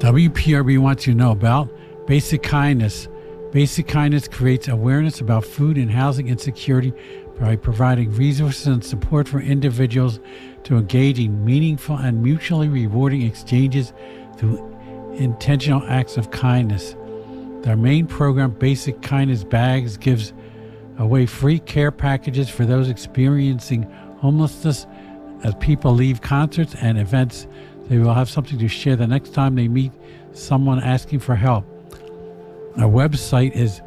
WPRB wants you to know about Basic Kindness. Basic Kindness creates awareness about food and housing insecurity by providing resources and support for individuals to engage in meaningful and mutually rewarding exchanges through intentional acts of kindness. Their main program, Basic Kindness Bags, gives away free care packages for those experiencing homelessness. As people leave concerts and events, they will have something to share the next time they meet someone asking for help. Our website is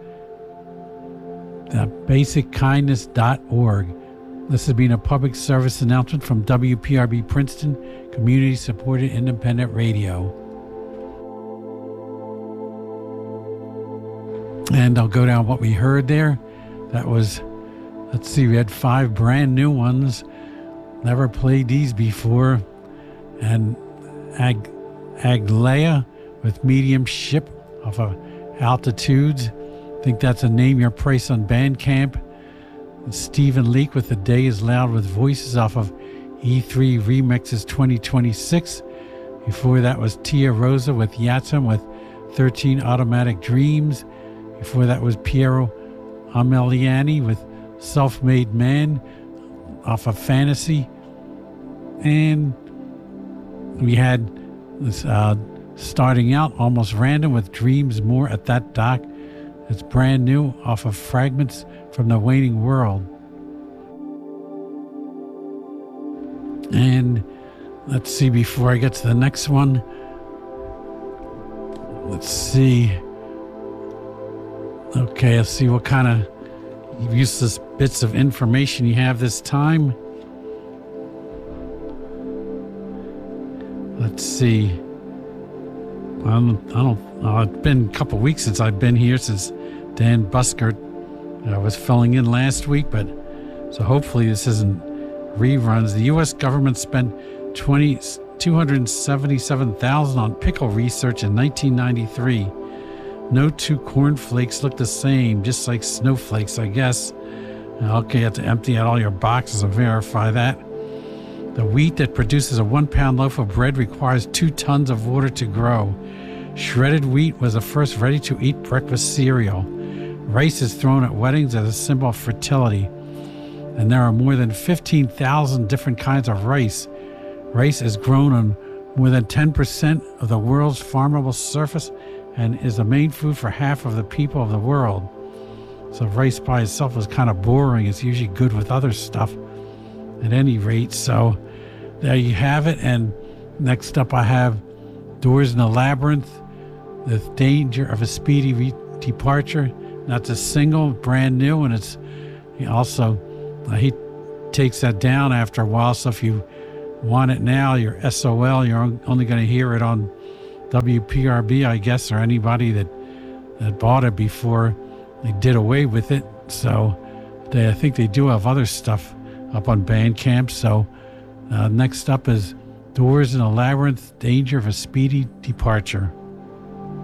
basickindness.org. This has been a public service announcement from WPRB Princeton, community-supported independent radio. And I'll go down what we heard there. That was, let's see, we had 5 brand new ones. Never played these before. And Aglaya with Medium Ship off of Altitudes. I think that's a Name Your Price on Bandcamp. And Stephen Leake with The Day Is Loud with Voices off of E3 Remixes 2026. Before that was Tia Rosa with Yatsum with 13 Automatic Dreams. Before that was Piero Ameliani with Self-Made Man off of Fantasy. And we had this starting out Almost Random with Dreams More at That Dock. It's brand new off of Fragments from the Waning World. And let's see, before I get to the next one, let's see. Okay, let's see what kind of useless bits of information you have this time. Let's see. It's been a couple weeks since I've been here, since Dan Buskert was filling in last week, but so hopefully this isn't reruns. The U.S. government spent $277,000 on pickle research in 1993. No 2 cornflakes look the same, just like snowflakes, I guess. Okay, you have to empty out all your boxes and verify that. The wheat that produces a 1-pound loaf of bread requires 2 tons of water to grow. Shredded wheat was the first ready-to-eat breakfast cereal. Rice is thrown at weddings as a symbol of fertility. And there are more than 15,000 different kinds of rice. Rice is grown on more than 10% of the world's farmable surface and is the main food for half of the people of the world. So rice by itself is kind of boring. It's usually good with other stuff at any rate. So there you have it. And next up I have Doors in the Labyrinth, The Danger of a Speedy Departure. That's a single, brand new, and it's also, he takes that down after a while, so if you want it now, your SOL, you're only going to hear it on WPRB, I guess, or anybody that bought it before they did away with it. So I think they do have other stuff up on Bandcamp. So next up is Doors in a Labyrinth, Danger of a Speedy Departure.